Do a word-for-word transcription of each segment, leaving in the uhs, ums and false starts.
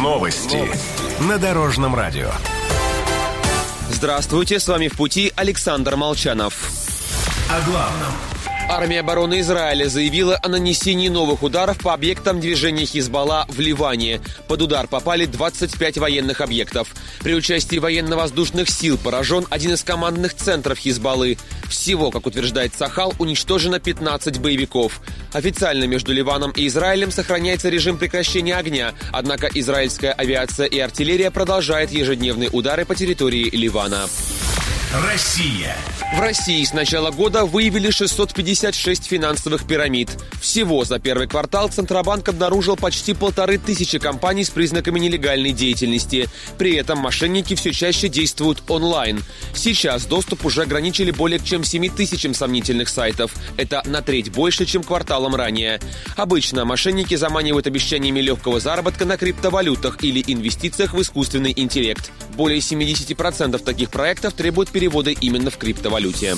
Новости на Дорожном радио. Здравствуйте, с вами в пути Александр Молчанов. О главном. Армия обороны Израиля заявила о нанесении новых ударов по объектам движения Хизбалла в Ливане. Под удар попали двадцать пять военных объектов. При участии военно-воздушных сил поражен один из командных центров Хизбаллы. Всего, как утверждает Цахал, уничтожено пятнадцать боевиков. Официально между Ливаном и Израилем сохраняется режим прекращения огня, однако израильская авиация и артиллерия продолжают ежедневные удары по территории Ливана. Россия. В России с начала года выявили шестьсот пятьдесят шесть финансовых пирамид. Всего за первый квартал Центробанк обнаружил почти полторы тысячи компаний с признаками нелегальной деятельности. При этом мошенники все чаще действуют онлайн. Сейчас доступ уже ограничили более чем семи тысячам сомнительных сайтов. Это на треть больше, чем кварталом ранее. Обычно мошенники заманивают обещаниями легкого заработка на криптовалютах или инвестициях в искусственный интеллект. Более семьдесят процентов таких проектов требуют перевода именно в криптовалюте.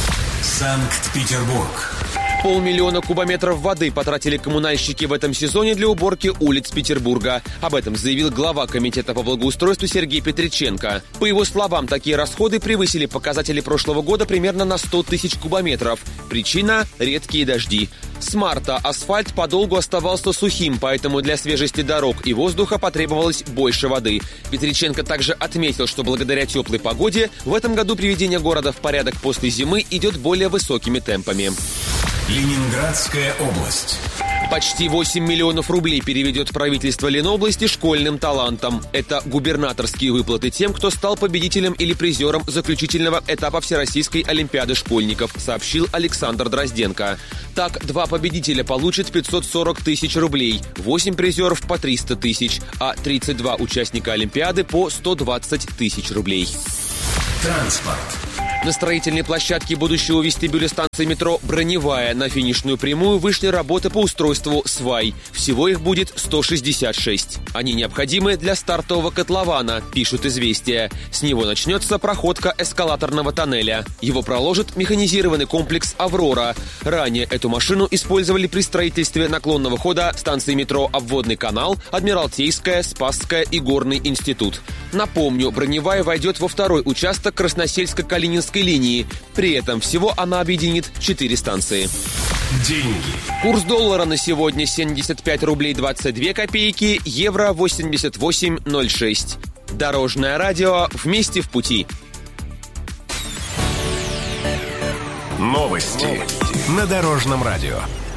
Санкт-Петербург. Полмиллиона кубометров воды потратили коммунальщики в этом сезоне для уборки улиц Петербурга. Об этом заявил глава комитета по благоустройству Сергей Петриченко. По его словам, такие расходы превысили показатели прошлого года примерно на сто тысяч кубометров. Причина – редкие дожди. С марта асфальт подолгу оставался сухим, поэтому для свежести дорог и воздуха потребовалось больше воды. Петриченко также отметил, что благодаря теплой погоде в этом году приведение города в порядок после зимы идет более высокими темпами. Ленинградская область. Почти восемь миллионов рублей переведет правительство Ленобласти школьным талантам. Это губернаторские выплаты тем, кто стал победителем или призером заключительного этапа Всероссийской олимпиады школьников, сообщил Александр Дрозденко. Так, два победителя получат пятьсот сорок тысяч рублей, восемь призеров по триста тысяч, а тридцать два участника олимпиады по сто двадцать тысяч рублей. Транспорт. На строительной площадке будущего вестибюля станции метро «Броневая» на финишную прямую вышли работы по устройству свай. Всего их будет сто шестьдесят шесть. Они необходимы для стартового котлована, пишут «Известия». С него начнется проходка эскалаторного тоннеля. Его проложит механизированный комплекс «Аврора». Ранее эту машину использовали при строительстве наклонного хода станции метро «Обводный канал», «Адмиралтейская», «Спасская» и «Горный институт». Напомню, «Броневая» войдет во второй участок Красносельско-Калининской линии. При этом всего она объединит четыре станции. Деньги. Курс доллара на сегодня семьдесят пять рублей двадцать две копейки, евро восемьдесят восемь ноль шесть. Дорожное радио. Вместе в пути. Новости на Дорожном радио.